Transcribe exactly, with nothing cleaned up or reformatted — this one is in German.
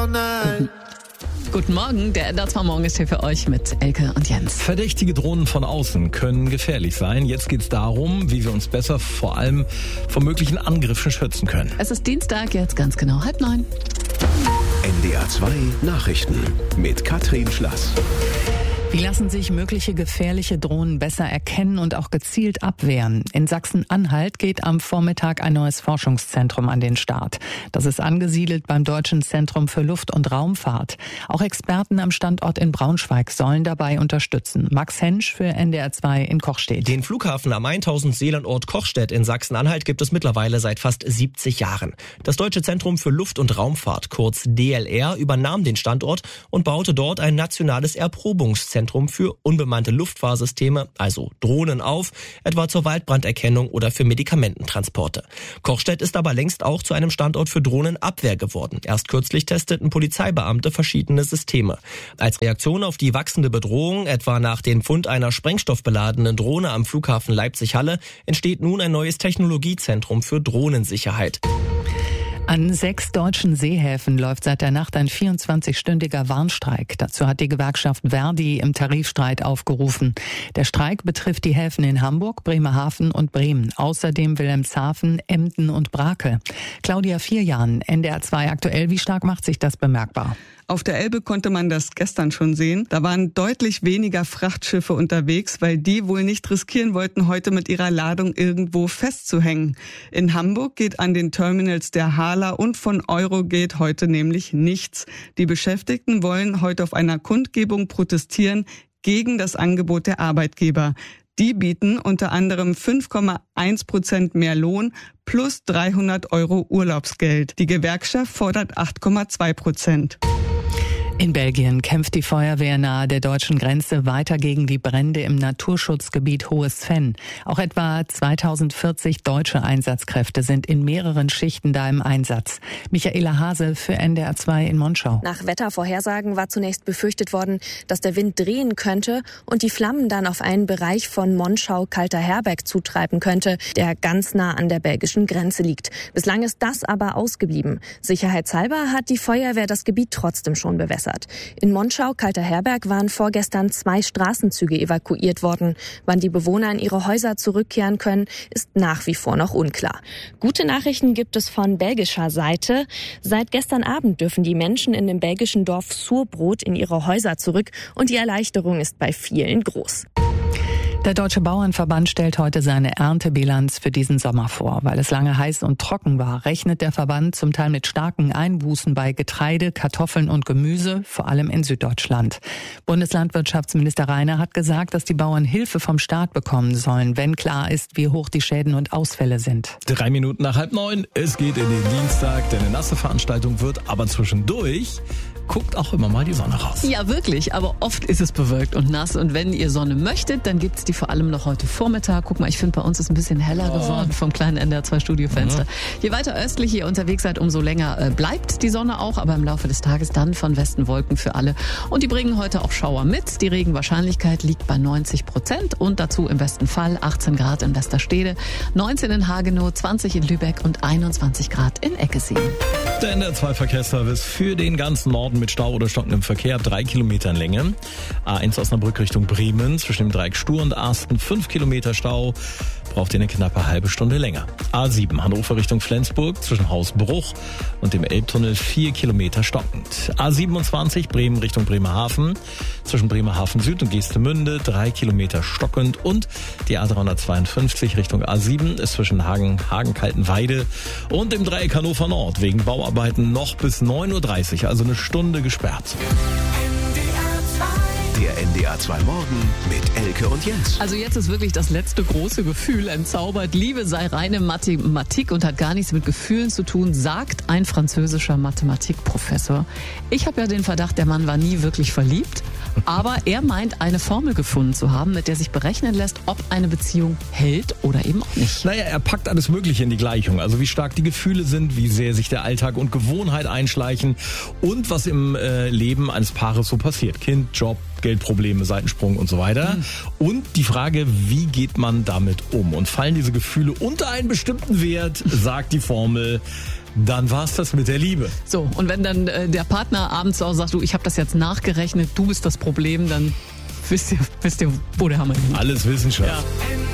all night. Guten Morgen, der N D R zwei Morgen ist hier für euch mit Elke und Jens. Verdächtige Drohnen von außen können gefährlich sein. Jetzt geht's darum, wie wir uns besser vor allem vor möglichen Angriffen schützen können. Es ist Dienstag, jetzt ganz genau halb neun. N D R zwei Nachrichten mit Katrin Schlass. Wie lassen sich mögliche gefährliche Drohnen besser erkennen und auch gezielt abwehren? In Sachsen-Anhalt geht am Vormittag ein neues Forschungszentrum an den Start. Das ist angesiedelt beim Deutschen Zentrum für Luft- und Raumfahrt. Auch Experten am Standort in Braunschweig sollen dabei unterstützen. Max Hensch für N D R zwei in Kochstedt. Den Flughafen am tausend Seelandort Kochstedt in Sachsen-Anhalt gibt es mittlerweile seit fast siebzig Jahren. Das Deutsche Zentrum für Luft- und Raumfahrt, kurz D L R, übernahm den Standort und baute dort ein nationales Erprobungszentrum für unbemannte Luftfahrsysteme, also Drohnen, auf, etwa zur Waldbranderkennung oder für Medikamententransporte. Kochstedt ist aber längst auch zu einem Standort für Drohnenabwehr geworden. Erst kürzlich testeten Polizeibeamte verschiedene Systeme. Als Reaktion auf die wachsende Bedrohung, etwa nach dem Fund einer sprengstoffbeladenen Drohne am Flughafen Leipzig-Halle, entsteht nun ein neues Technologiezentrum für Drohnensicherheit. An sechs deutschen Seehäfen läuft seit der Nacht ein vierundzwanzigstündiger Warnstreik. Dazu hat die Gewerkschaft Verdi im Tarifstreit aufgerufen. Der Streik betrifft die Häfen in Hamburg, Bremerhaven und Bremen. Außerdem Wilhelmshaven, Emden und Brakel. Claudia Vierjahn, N D R zwei aktuell. Wie stark macht sich das bemerkbar? Auf der Elbe konnte man das gestern schon sehen. Da waren deutlich weniger Frachtschiffe unterwegs, weil die wohl nicht riskieren wollten, heute mit ihrer Ladung irgendwo festzuhängen. In Hamburg geht an den Terminals der Hala und von Eurogate heute nämlich nichts. Die Beschäftigten wollen heute auf einer Kundgebung protestieren gegen das Angebot der Arbeitgeber. Die bieten unter anderem fünf Komma eins Prozent mehr Lohn plus dreihundert Euro Urlaubsgeld. Die Gewerkschaft fordert acht Komma zwei Prozent. In Belgien kämpft die Feuerwehr nahe der deutschen Grenze weiter gegen die Brände im Naturschutzgebiet Hohes Venn. Auch etwa zweitausendvierzig deutsche Einsatzkräfte sind in mehreren Schichten da im Einsatz. Michaela Hase für N D R zwei in Monschau. Nach Wettervorhersagen war zunächst befürchtet worden, dass der Wind drehen könnte und die Flammen dann auf einen Bereich von Monschau-Kalter-Herberg zutreiben könnte, der ganz nah an der belgischen Grenze liegt. Bislang ist das aber ausgeblieben. Sicherheitshalber hat die Feuerwehr das Gebiet trotzdem schon bewässert. In Monschau-Kalter-Herberg waren vorgestern zwei Straßenzüge evakuiert worden. Wann die Bewohner in ihre Häuser zurückkehren können, ist nach wie vor noch unklar. Gute Nachrichten gibt es von belgischer Seite. Seit gestern Abend dürfen die Menschen in dem belgischen Dorf Surbrot in ihre Häuser zurück und die Erleichterung ist bei vielen groß. Der Deutsche Bauernverband stellt heute seine Erntebilanz für diesen Sommer vor. Weil es lange heiß und trocken war, rechnet der Verband zum Teil mit starken Einbußen bei Getreide, Kartoffeln und Gemüse, vor allem in Süddeutschland. Bundeslandwirtschaftsminister Reiner hat gesagt, dass die Bauern Hilfe vom Staat bekommen sollen, wenn klar ist, wie hoch die Schäden und Ausfälle sind. Drei Minuten nach halb neun, es geht in den Dienstag, denn eine nasse Veranstaltung wird, aber zwischendurch guckt auch immer mal die Sonne raus. Ja, wirklich, aber oft ist es bewölkt und nass. Und wenn ihr Sonne möchtet, dann gibt's die vor allem noch heute Vormittag. Guck mal, ich finde, bei uns ist ein bisschen heller oh. geworden vom kleinen N D R zwei Studiofenster. Mhm. Je weiter östlich ihr unterwegs seid, umso länger äh, bleibt die Sonne auch. Aber im Laufe des Tages dann von Westen Wolken für alle. Und die bringen heute auch Schauer mit. Die Regenwahrscheinlichkeit liegt bei neunzig Prozent. Und dazu im besten Fall achtzehn Grad in Westerstede, neunzehn in Hagenow, zwanzig in Lübeck und einundzwanzig Grad in Eckesien. Der N D R zwei Verkehrsservice für den ganzen Norden mit Stau oder stockendem Verkehr ab drei Kilometern Länge. A eins Osnabrück Richtung Bremen zwischen dem Dreieck Stur und Arsten fünf Kilometer Stau. Braucht ihr eine knappe halbe Stunde länger. A sieben Hannover Richtung Flensburg zwischen Hausbruch und dem Elbtunnel vier Kilometer stockend. A siebenundzwanzig Bremen Richtung Bremerhaven zwischen Bremerhaven Süd und Geestemünde drei Kilometer stockend und die A dreihundertzweiundfünfzig Richtung A sieben ist zwischen Hagen, Hagen-Kaltenweide und dem Dreieck Hannover Nord wegen Bauarbeiten noch bis neun Uhr dreißig, also eine Stunde gesperrt. Der N D R zwei Morgen mit Elke und Jens. Also jetzt ist wirklich das letzte große Gefühl entzaubert. Liebe sei reine Mathematik und hat gar nichts mit Gefühlen zu tun, sagt ein französischer Mathematikprofessor. Ich habe ja den Verdacht, der Mann war nie wirklich verliebt. Aber er meint, eine Formel gefunden zu haben, mit der sich berechnen lässt, ob eine Beziehung hält oder eben auch nicht. Naja, er packt alles Mögliche in die Gleichung. Also wie stark die Gefühle sind, wie sehr sich der Alltag und Gewohnheit einschleichen und was im äh, Leben eines Paares so passiert. Kind, Job, Geldprobleme, Seitensprung und so weiter. Mhm. Und die Frage, wie geht man damit um? Und fallen diese Gefühle unter einen bestimmten Wert, sagt die Formel, dann war's das mit der Liebe. So, und wenn dann äh, der Partner abends auch sagt, du, ich habe das jetzt nachgerechnet, du bist das Problem, dann wisst ihr, wisst ihr, wo der Hammer liegt. Alles Wissenschaft. Ja.